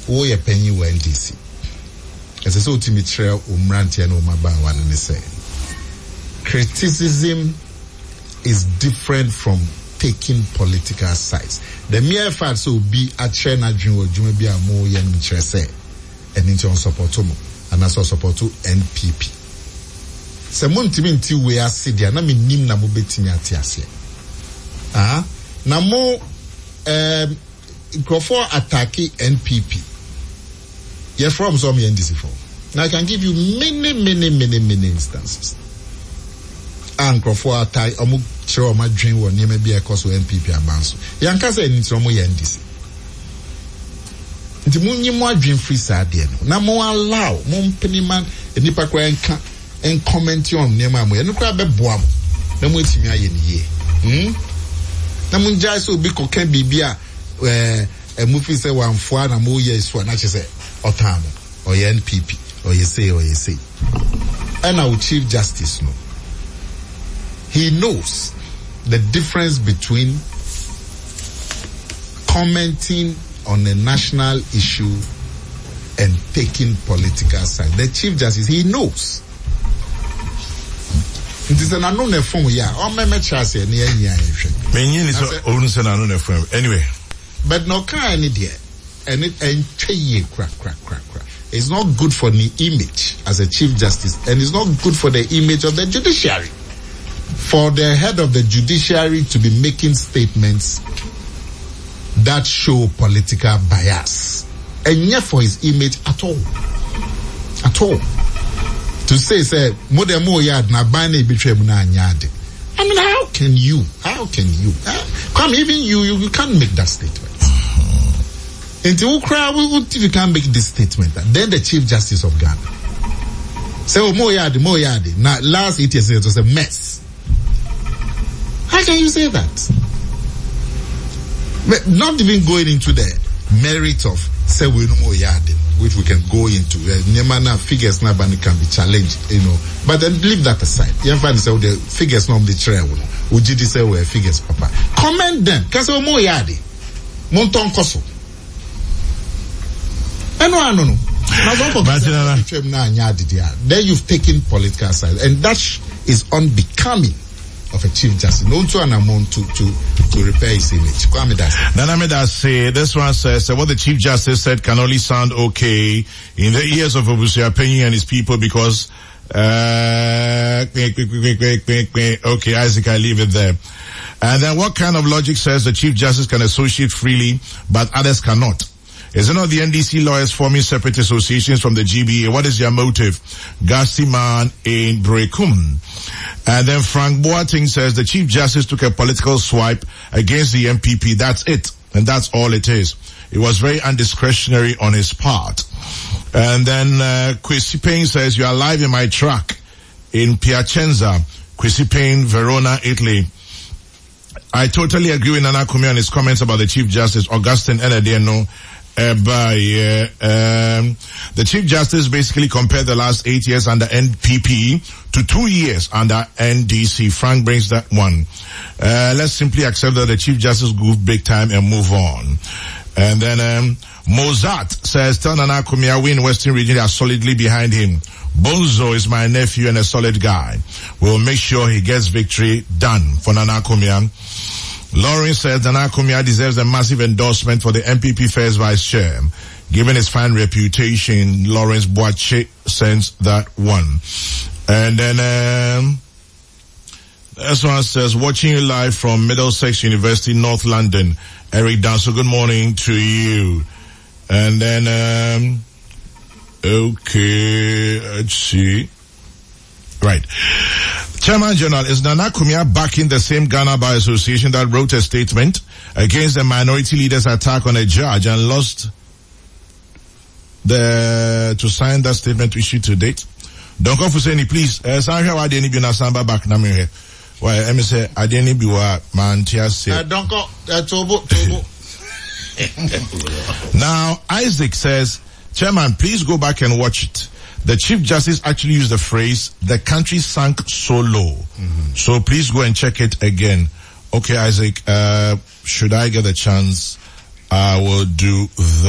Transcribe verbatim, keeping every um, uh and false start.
wo ye penny wo N D C. As a so timitra umrantia no maba one and say. Criticism is different from taking political sides. The mere fact so be a chair na dream or dream be a more yen say and into on support to and also support to N P P. Se mon timi nti we ase dia na me nim na mo betimi ate ase. Ah, na mo um for attacking N P P. You're from some N D C for. Now I can give you many, many, many, many instances. And for attack, omu chiro ma dream wo ni be because N P P abanso. Yanka say ni tro mo N D C. Nti munyi mo adwen free side no. Na mo allow mo mpeni man enipa kwa enka en comment on nema mo. Eno kwa be boa mo. Na mo etimi aye ni ye. Hmm? Na mo njai so bi kokan bibia eh e mufi say wan fo na mo ye so na che say otamo or N P P or you say or you say. And our Chief Justice no. He knows the difference between commenting on a national issue and taking political side. The Chief Justice, he knows. It is an unknown form, yeah. Or me me chance here near here. Anyway, but no kind idea, and it and crack crack crack crack. It's not good for the image as a Chief Justice, and it's not good for the image of the judiciary. For the head of the judiciary to be making statements that show political bias, and yet for his image at all, at all. To say, say, more than more yard na bane betray na anyade. I mean, how can you? How can you? How, come, even you, you, you can't make that statement. Until if you can't make this statement, then the Chief Justice of Ghana say, oh, more yard, more yard. Now, last eight years it was a mess. How can you say that? But not even going into the merit of say we no more yard, which we can go into. Nemana figures now can be challenged, you know. But then leave that aside. You find say the figures not the trail. Ujidi say we figures, papa. Comment them. Cause we more yard. Monton koso. I know, I know. Then you've taken political side, and that is unbecoming of a Chief Justice. No to an amount to to to repair his image. Nanameda say this one says uh, what the Chief Justice said can only sound okay in the ears of Obusia Penny and his people because uh okay, Isaac, I leave it there. And then what kind of logic says the Chief Justice can associate freely but others cannot? Is it not the N D C lawyers forming separate associations from the G B A? What is their motive? Gassiman in Brekum. And then Frank Boateng says the Chief Justice took a political swipe against the M P P. That's it. And that's all it is. It was very undiscretionary on his part. And then uh, Kwesi Payne says, you are live in my truck in Piacenza. Kwesi Payne, Verona, Italy. I totally agree with Nana Kumi on his comments about the Chief Justice, Augustine Enedeno. Uh, by, uh, um, the Chief Justice basically compared the last eight years under N P P to two years under N D C. Frank brings that one. Uh, let's simply accept that the Chief Justice goofed big time and move on. And then, um, Mozart says, tell Nana Kumia we in Western Region are solidly behind him. Bonzo is my nephew and a solid guy. We'll make sure he gets victory done for Nana Kumia. Lawrence says Nana Kumia deserves a massive endorsement for the M P P First Vice Chair. Given his fine reputation, Lawrence Boache sends that one. And then, um, this one says, watching you live from Middlesex University, North London. Eric Danso, good morning to you. And then, um, okay, let's see. Right. Chairman General, is Nana Kumia backing the same Ghana Bar Association that wrote a statement against the minority leader's attack on a judge and lost the, to sign that statement issued to date? Don't go for saying, please, uh, Sanja, why didn't you be Samba back na me? Why, let me say, I didn't be what man tia say. Don't go, uh, Tobo, Tobo. Now, Isaac says, Chairman, please go back and watch it. The Chief Justice actually used the phrase, the country sank so low. Mm-hmm. So please go and check it again. Okay, Isaac, uh, should I get a chance, I will do that.